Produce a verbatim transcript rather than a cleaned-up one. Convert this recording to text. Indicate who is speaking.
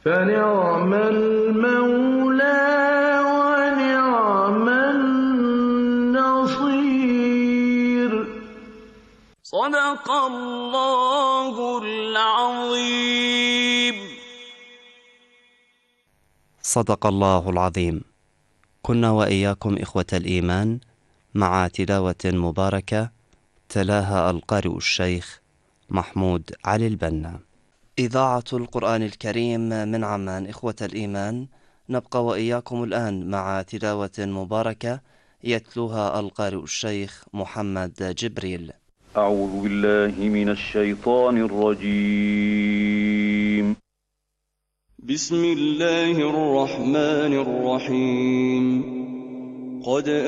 Speaker 1: فنعم المولى ونعم النصير.
Speaker 2: صدق الله العظيم.
Speaker 3: صدق الله العظيم. كنا وإياكم إخوة الإيمان مع تلاوة مباركة تلاها القارئ الشيخ محمود علي البنا. إذاعة القرآن الكريم من عمان. إخوة الإيمان، نبقى وإياكم الآن مع تلاوة مباركة يتلوها القارئ الشيخ محمد جبريل.
Speaker 4: أعوذ بالله من الشيطان الرجيم.
Speaker 5: بسم الله الرحمن الرحيم. قد